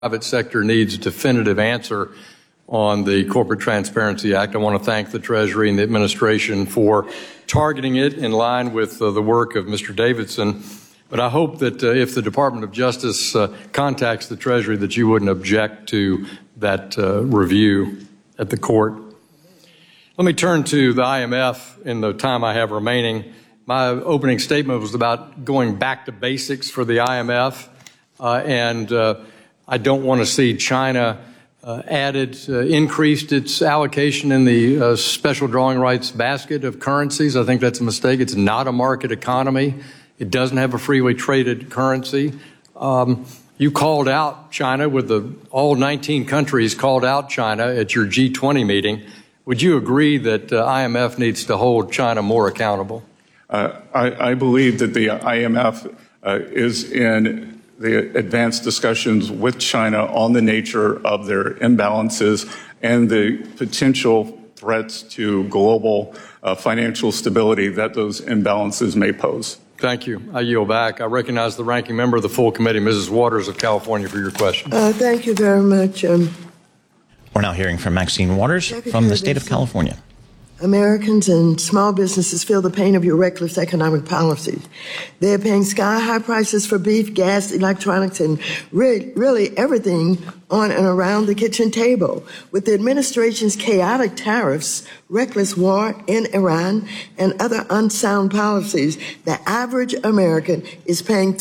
private sector needs a definitive answer on the Corporate Transparency Act. I want to thank the Treasury and the administration for targeting it in line with the work of Mr. Davidson. But I hope that if the Department of Justice contacts the Treasury, that you wouldn't object to that review at the court. Let me turn to the IMF in the time I have remaining. My opening statement was about going back to basics for the IMF, and I don't want to see China increased its allocation in the special drawing rights basket of currencies. I think that's a mistake. It's not a market economy. It doesn't have a freely traded currency. You called out China all 19 countries called out China at your G20 meeting. Would you agree that IMF needs to hold China more accountable? I believe that the IMF is in the advanced discussions with China on the nature of their imbalances and the potential threats to global financial stability that those imbalances may pose. Thank you. I yield back. I recognize the ranking member of the full committee, Mrs. Waters of California, for your question. Thank you very much. We're now hearing from Maxine Waters from the state of California. Americans and small businesses feel the pain of your reckless economic policies. They're paying sky-high prices for beef, gas, electronics, and really everything on and around the kitchen table. With the administration's chaotic tariffs, reckless war in Iran, and other unsound policies, the average American is paying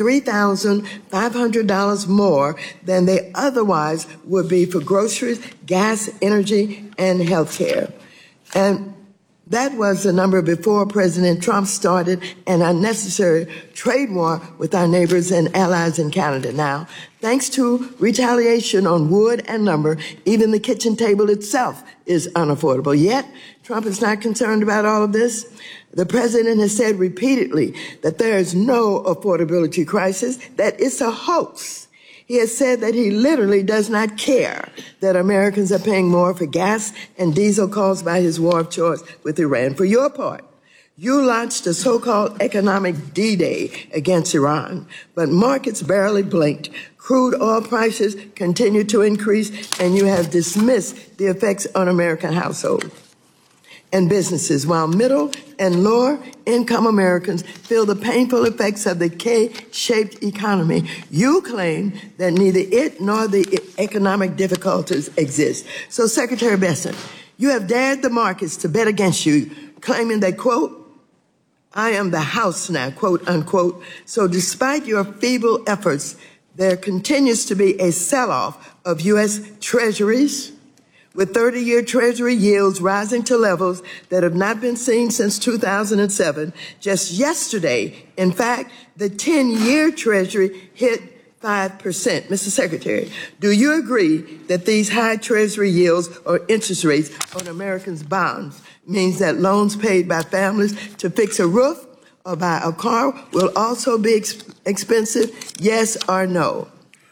$3,500 more than they otherwise would be for groceries, gas, energy, and health care. And that was the number before President Trump started an unnecessary trade war with our neighbors and allies in Canada. Now, thanks to retaliation on wood and lumber, even the kitchen table itself is unaffordable. Yet, Trump is not concerned about all of this. The president has said repeatedly that there is no affordability crisis, that it's a hoax. He has said that he literally does not care that Americans are paying more for gas and diesel caused by his war of choice with Iran. For your part, you launched a so-called economic D-Day against Iran, but markets barely blinked. Crude oil prices continue to increase, and you have dismissed the effects on American households and businesses, while middle and lower income Americans feel the painful effects of the K-shaped economy. You claim that neither it nor the economic difficulties exist. So, Secretary Bessent, you have dared the markets to bet against you, claiming that, quote, I am the house now, quote, unquote. So despite your feeble efforts, there continues to be a sell-off of U.S. treasuries, with 30-year Treasury yields rising to levels that have not been seen since 2007. Just yesterday, in fact, the 10-year Treasury hit 5%. Mr. Secretary, do you agree that these high Treasury yields or interest rates on Americans' bonds means that loans paid by families to fix a roof or buy a car will also be expensive? Yes or no?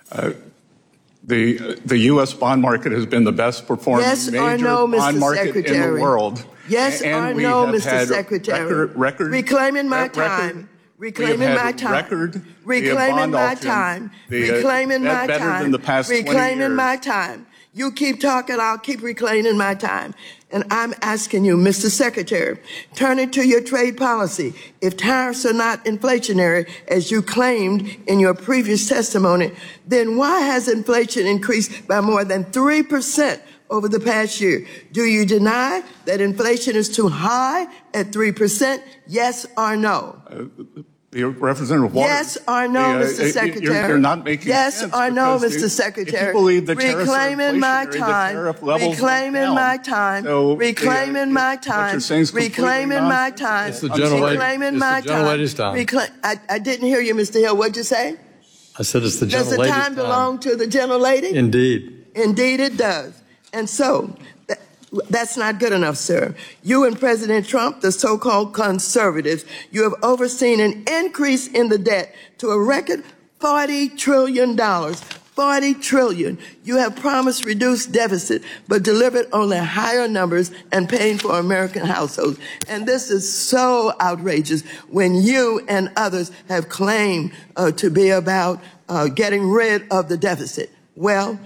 The U.S. bond market has been the best performing major bond market in the world. Yes or no, Mr. Secretary? Reclaiming my time. Reclaiming my time. Reclaiming my time. Reclaiming my time. Reclaiming my time. You keep talking, I'll keep reclaiming my time. And I'm asking you, Mr. Secretary, turning to your trade policy, if tariffs are not inflationary, as you claimed in your previous testimony, then why has inflation increased by more than 3% over the past year? Do you deny that inflation is too high at 3%? Yes or no? Representative Waters. Yes or no, Mr. Secretary? You're not making yes sense. Yes or no, Mr. Secretary? If you believe the tariffs reclaiming my time. Reclaiming my time. Reclaiming my time. Reclaiming my time. It's the reclaiming my time. I didn't hear you, Mr. Hill. What'd you say? I said it's the gentlelady's time. Does the time belong to the gentlelady? Indeed. Indeed it does. And so, that's not good enough, sir. You and President Trump, the so-called conservatives, you have overseen an increase in the debt to a record $40 trillion. $40 trillion. You have promised reduced deficit, but delivered only higher numbers and paying for American households. And this is so outrageous when you and others have claimed to be about getting rid of the deficit. Well,